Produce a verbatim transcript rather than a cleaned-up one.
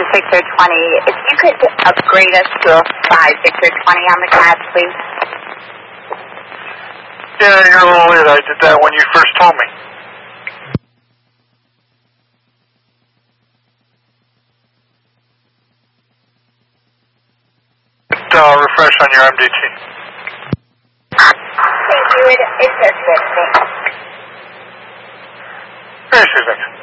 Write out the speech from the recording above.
Victor twenty. If you could upgrade us to a five Victor twenty on the class, please. Yeah, you're a little late. I did that when you first told me. Uh, refresh on your M D T. Thank you. It, it says good. Thanks. Hey, Susan.